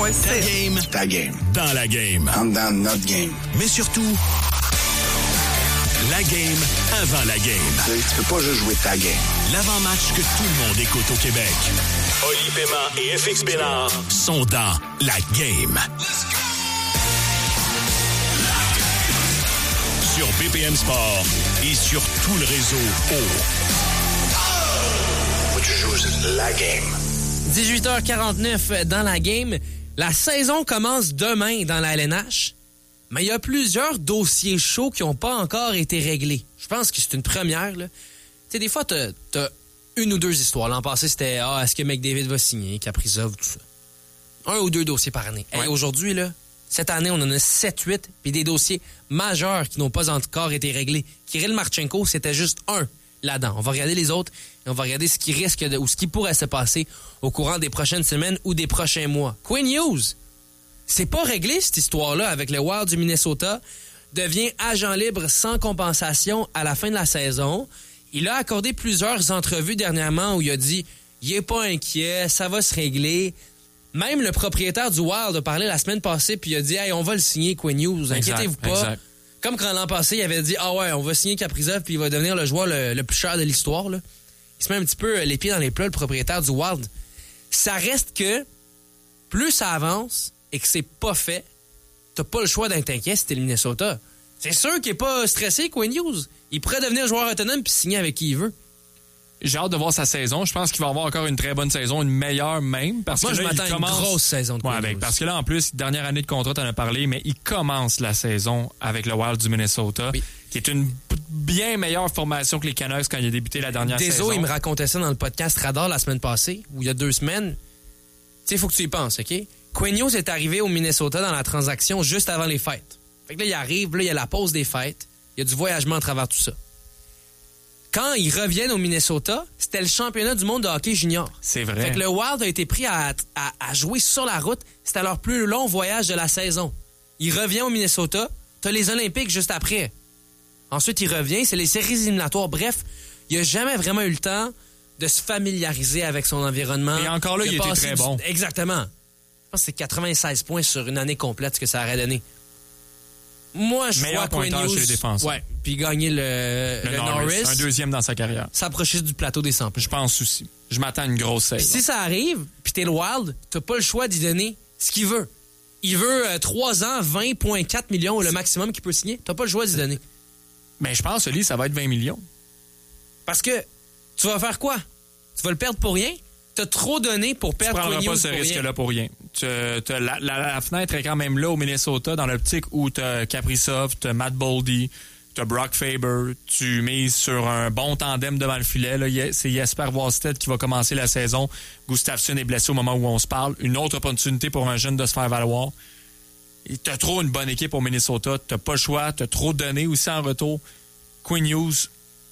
Ta game. Ta game. Dans la game. I'm down notre game. Mais surtout, la game avant la game. Tu peux pas juste jouer ta game. L'avant-match que tout le monde écoute au Québec. Oli Paiement et FX Bénard sont dans la game. Sur BPM Sport et sur tout le réseau Faut que tu joues la game. 18h49 dans la game. La saison commence demain dans la LNH, mais il y a plusieurs dossiers chauds qui n'ont pas encore été réglés. Je pense que c'est une première, là. Tu sais, des fois, t'as une ou deux histoires. L'an passé, c'était est-ce que McDavid va signer, Kaprizov, tout ça. Un ou deux dossiers par année. Ouais. Et aujourd'hui, là, cette année, on en a 7-8, puis des dossiers majeurs qui n'ont pas encore été réglés. Kirill Marchenko, c'était juste un là-dedans. On va regarder les autres et on va regarder ce qui risque ou ce qui pourrait se passer au courant des prochaines semaines ou des prochains mois. Quinn Hughes, c'est pas réglé cette histoire-là avec le Wild du Minnesota. Devient agent libre sans compensation à la fin de la saison. Il a accordé plusieurs entrevues dernièrement où il a dit « Il est pas inquiet, ça va se régler ». Même le propriétaire du Wild a parlé la semaine passée puis il a dit « Hey, on va le signer, Quinn Hughes, inquiétez-vous pas ». Exact. Comme quand l'an passé, il avait dit « Ah ouais, on va signer Kaprizov puis il va devenir le joueur le plus cher de l'histoire. » là. Il se met un petit peu les pieds dans les plats, le propriétaire du Wild. Ça reste que plus ça avance et que c'est pas fait, t'as pas le choix d'être inquiet si t'es le Minnesota. C'est sûr qu'il est pas stressé, Quinn Hughes. Il pourrait devenir joueur autonome puis signer avec qui il veut. J'ai hâte de voir sa saison. Je pense qu'il va avoir encore une très bonne saison, une meilleure même. Parce Moi, que je là, m'attends à une grosse saison de Quinn Hughes. Parce que là, en plus, dernière année de contrat, t'en as parlé, mais il commence la saison avec le Wild du Minnesota, Oui. qui est une bien meilleure formation que les Canucks quand il a débuté la dernière saison. Désolé, il me racontait ça dans le podcast Radar la semaine passée, ou il y a 2 semaines. Tu sais, il faut que tu y penses, OK? Quinn Hughes est arrivé au Minnesota dans la transaction juste avant les fêtes. Fait que là, il arrive, là, il y a la pause des fêtes, il y a du voyagement à travers tout ça. Quand ils reviennent au Minnesota, c'était le championnat du monde de hockey junior. C'est vrai. Fait que le Wild a été pris à jouer sur la route. C'était leur plus long voyage de la saison. Il revient au Minnesota, t'as les Olympiques juste après. Ensuite, il revient, c'est les séries éliminatoires. Bref, il a jamais vraiment eu le temps de se familiariser avec son environnement. Et encore là, il était très bon. Exactement. Je pense que c'est 96 points sur une année complète ce que ça aurait donné. Moi, je meilleur vois Quinn pointeur Hughes, chez les défenseurs. ouais, puis gagner le Norris. Un deuxième dans sa carrière. S'approcher du plateau des 100 points. Je pense aussi. Je m'attends à une grosse Puis saison. si ça arrive, puis t'es le Wild, t'as pas le choix d'y donner ce qu'il veut. Il veut 3 ans, 20,4 millions, le maximum qu'il peut signer. T'as pas le choix d'y donner. Mais je pense, Oli, ça va être 20 millions. Parce que tu vas faire quoi? Tu vas le perdre pour rien? T'as trop donné pour perdre Tu Quinn prendras pas Hughes ce pour rien. risque-là pour rien. La fenêtre est quand même là au Minnesota, dans l'optique où t'as Kaprizov, t'as Matt Boldy, t'as Brock Faber, tu mises sur un bon tandem devant le filet. Là, c'est Jesper Wallstedt qui va commencer la saison. Gustafsson est blessé au moment où on se parle. Une autre opportunité pour un jeune de se faire valoir. Et t'as trop une bonne équipe au Minnesota. T'as pas le choix. T'as trop donné aussi en retour. Quinn Hughes,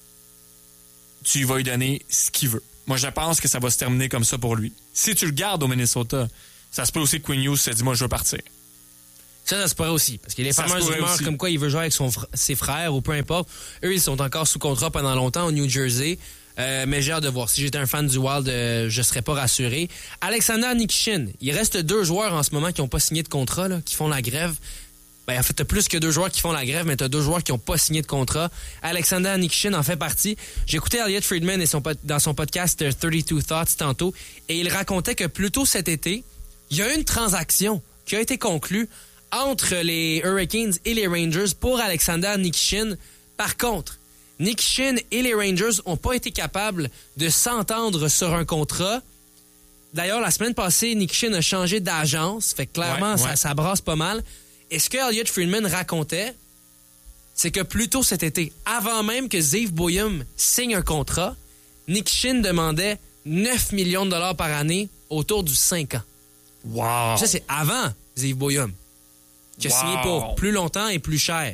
tu vas lui donner ce qu'il veut. Moi, je pense que ça va se terminer comme ça pour lui. Si tu le gardes au Minnesota, ça se peut aussi que Quinn Hughes se dit « Moi, je veux partir ». Ça se pourrait aussi. Parce qu'il y a les Ça se fameuses pourrait rumeurs aussi. comme quoi il veut jouer avec ses frères ou peu importe. Eux, ils sont encore sous contrat pendant longtemps au New Jersey. Mais j'ai hâte de voir. Si j'étais un fan du Wild, je serais pas rassuré. Alexander Nikishin. Il reste 2 joueurs en ce moment qui n'ont pas signé de contrat, là, qui font la grève. Ben, en fait, t'as plus que 2 joueurs qui font la grève, mais t'as 2 joueurs qui n'ont pas signé de contrat. Alexander Nikishin en fait partie. J'ai écouté Elliot Friedman dans son podcast 32 Thoughts tantôt, et il racontait que plus tôt cet été, il y a eu une transaction qui a été conclue entre les Hurricanes et les Rangers pour Alexander Nikishin. Par contre, Nikishin et les Rangers n'ont pas été capables de s'entendre sur un contrat. D'ailleurs, la semaine passée, Nikishin a changé d'agence. Fait que clairement, Ouais. ça brasse pas mal. Et ce que Elliot Friedman racontait, c'est que plus tôt cet été, avant même que Zeev Boyum signe un contrat, Nikishin demandait 9 millions de dollars par année autour du 5 ans. Wow! Ça, c'est avant Zeev Boyum, qui a signé pour plus longtemps et plus cher.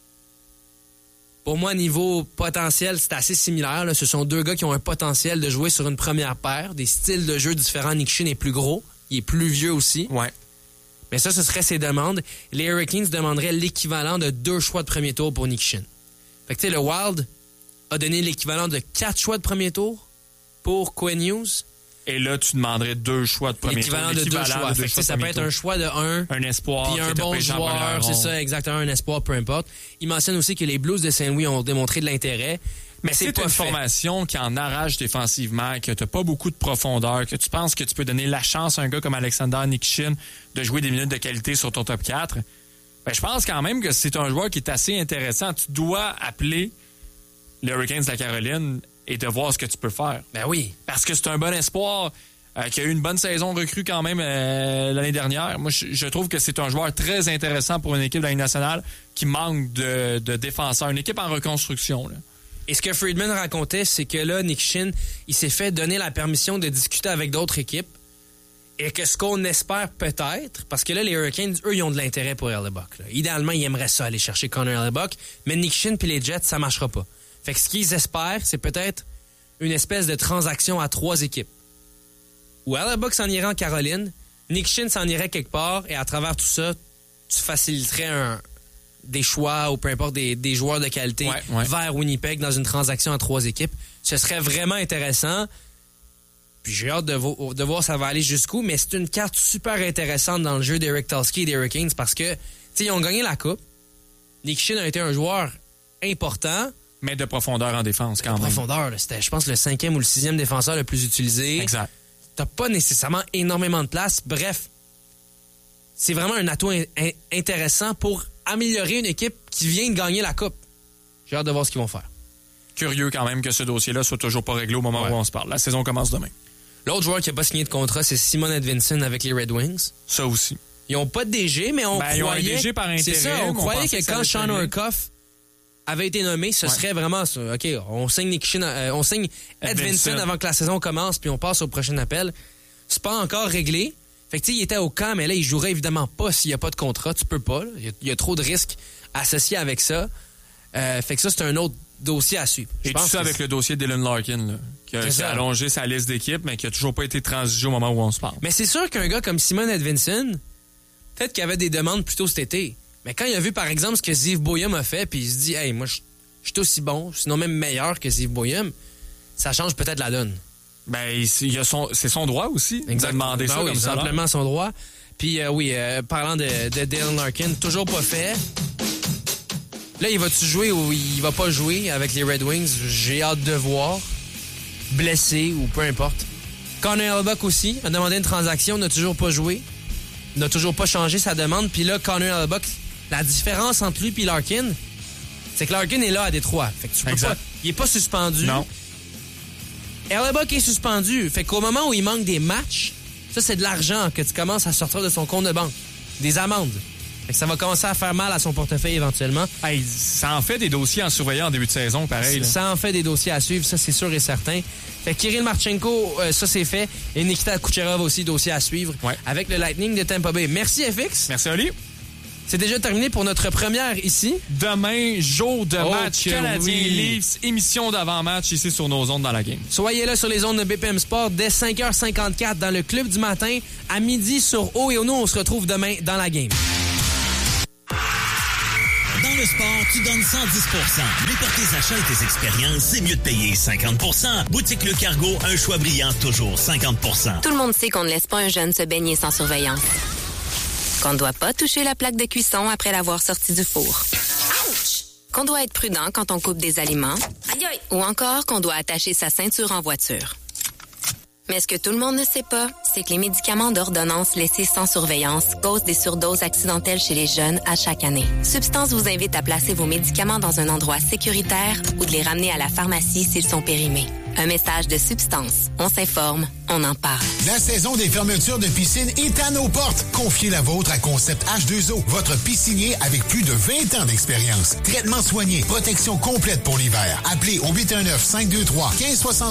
Pour moi, niveau potentiel, c'est assez similaire. Là. Ce sont 2 gars qui ont un potentiel de jouer sur une première paire, des styles de jeu différents. Nikishin est plus gros, il est plus vieux aussi. Ouais. Mais ça, ce serait ses demandes. Les Hurricanes demanderaient l'équivalent de 2 choix de premier tour pour Nikishin. Fait que tu sais, le Wild a donné l'équivalent de 4 choix de premier tour pour Quinn Hughes. Et là, tu demanderais 2 choix de premier tour. L'équivalent de 2 choix. Fait que ça peut être un choix de 1. Un espoir. Puis un bon joueur, c'est ça, exactement, un espoir, peu importe. Il mentionne aussi que les Blues de Saint-Louis ont démontré de l'intérêt. Mais c'est une formation qui en arrache défensivement, que tu n'as pas beaucoup de profondeur, que tu penses que tu peux donner la chance à un gars comme Alexander Nikishin de jouer des minutes de qualité sur ton top 4. Ben, je pense quand même que c'est un joueur qui est assez intéressant. Tu dois appeler les Hurricanes de la Caroline et de voir ce que tu peux faire. Ben oui. Parce que c'est un bon espoir, qui a eu une bonne saison recrue quand même l'année dernière. Moi, je trouve que c'est un joueur très intéressant pour une équipe de la Ligue nationale qui manque de défenseurs. Une équipe en reconstruction, là. Et ce que Friedman racontait, c'est que là, Nikishin, il s'est fait donner la permission de discuter avec d'autres équipes. Et que ce qu'on espère peut-être, parce que là, les Hurricanes, eux, ils ont de l'intérêt pour Hellebuyck. Idéalement, ils aimeraient ça, aller chercher Connor Hellebuyck. Mais Nikishin puis les Jets, ça marchera pas. Fait que ce qu'ils espèrent, c'est peut-être une espèce de transaction à 3 équipes. Où Hellebuyck s'en irait en Caroline, Nikishin s'en irait quelque part, et à travers tout ça, tu faciliterais des choix ou peu importe des joueurs de qualité vers Winnipeg dans une transaction à 3 équipes. Ce serait vraiment intéressant. Puis j'ai hâte de voir ça va aller jusqu'où, mais c'est une carte super intéressante dans le jeu d'Eric Tulsky et des Hurricanes parce que, tu sais, ils ont gagné la Coupe. Nikishin a été un joueur important. Mais de profondeur en défense, quand même. Profondeur, là, c'était, je pense, le 5e ou le 6e défenseur le plus utilisé. Exact. T'as pas nécessairement énormément de place. Bref, c'est vraiment un atout intéressant pour améliorer une équipe qui vient de gagner la Coupe. J'ai hâte de voir ce qu'ils vont faire. Curieux quand même que ce dossier-là soit toujours pas réglé au moment où on se parle. La saison commence demain. L'autre joueur qui n'a pas signé de contrat, c'est Simon Edvinsson avec les Red Wings. Ça aussi. Ils n'ont pas de DG, mais on croyait... Ils ont un DG par intérim. C'est ça, on croyait que quand Sean Urquhart avait été nommé, ce serait vraiment ça. OK, on signe Edvinsson avant que la saison commence, puis on passe au prochain appel. C'est pas encore réglé. Fait que, tu sais, il était au camp, mais là, il jouerait évidemment pas s'il n'y a pas de contrat. Tu peux pas. Il y a trop de risques associés avec ça. Fait que ça, c'est un autre dossier à suivre. Et tout ça avec le dossier d'Dylan Larkin, là, qui a allongé sa liste d'équipes, mais qui a toujours pas été transigé au moment où on se parle. Mais c'est sûr qu'un gars comme Simon Edvinsson, peut-être qu'il avait des demandes plus tôt cet été. Mais quand il a vu, par exemple, ce que Ziv Boyum a fait, puis il se dit, hey, moi, je suis aussi bon, sinon même meilleur que Ziv Boyum, ça change peut-être la donne. Ben, c'est son droit aussi de demander ça comme ça. Simplement son droit. Puis, parlant de Dylan Larkin, toujours pas fait. Là, il va-tu jouer ou il va pas jouer avec les Red Wings? J'ai hâte de voir. Blessé ou peu importe. Connor Hellebuyck aussi a demandé une transaction, n'a toujours pas joué. N'a toujours pas changé sa demande. Puis là, Connor Hellebuyck, la différence entre lui et Larkin, c'est que Larkin est là à Détroit. Fait que tu peux pas, il est pas suspendu. Non. Hellebuyck est suspendu. Fait qu'au moment où il manque des matchs, ça, c'est de l'argent que tu commences à sortir de son compte de banque. Des amendes. Fait que ça va commencer à faire mal à son portefeuille éventuellement. Hey, ça en fait des dossiers en surveillant en début de saison, pareil. Ça en fait des dossiers à suivre, ça c'est sûr et certain. Fait que Kirill Marchenko, ça c'est fait. Et Nikita Kucherov aussi, dossier à suivre. Ouais. Avec le Lightning de Tampa Bay. Merci FX. Merci Oli. C'est déjà terminé pour notre première ici. Demain, jour de match Canadien-Leafs, émission d'avant-match ici sur nos ondes dans la game. Soyez là sur les ondes de BPM Sport dès 5h54 dans le Club du matin. À midi sur O et O. Nous, on se retrouve demain dans la game. Dans le sport, tu donnes 110%. Mais pour tes achats et tes expériences, c'est mieux de payer 50%. Boutique Le Cargo, un choix brillant, toujours 50%. Tout le monde sait qu'on ne laisse pas un jeune se baigner sans surveillance. Qu'on ne doit pas toucher la plaque de cuisson après l'avoir sorti du four. Ouch! Qu'on doit être prudent quand on coupe des aliments. Aïe aïe! Ou encore qu'on doit attacher sa ceinture en voiture. Mais ce que tout le monde ne sait pas, c'est que les médicaments d'ordonnance laissés sans surveillance causent des surdoses accidentelles chez les jeunes à chaque année. Substance vous invite à placer vos médicaments dans un endroit sécuritaire ou de les ramener à la pharmacie s'ils sont périmés. Un message de Substance. On s'informe, on en parle. La saison des fermetures de piscine est à nos portes. Confiez la vôtre à Concept H2O, votre piscinier avec plus de 20 ans d'expérience. Traitement soigné, protection complète pour l'hiver. Appelez au 819-523-1560.